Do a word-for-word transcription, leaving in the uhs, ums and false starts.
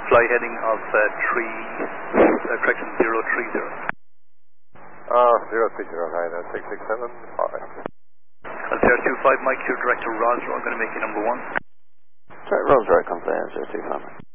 fly heading of uh, three, uh, correction, zero three zero. Uh, zero three zero, hi, that's six six seven five. Altair two five, Mike, your director Roger, I'm going to make you number one. Sorry, Rolls Royce, come there, zero two five.